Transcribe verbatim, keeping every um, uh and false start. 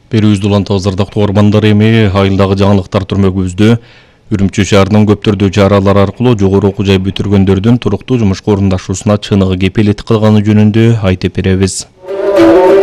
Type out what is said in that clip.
Берүүбүздү улантабыз ардактуу угармандар, эми айылдагы жаңылыктар түрмөгүбүздө Үрүмчү шаарынын көп түрдүү чаралар аркылуу жогору окуу жай бүтүргөндөрдүн туруктуу жумушка орундашуусуна чыныгы кепилдик кылганы жөнүндө айтып беребиз.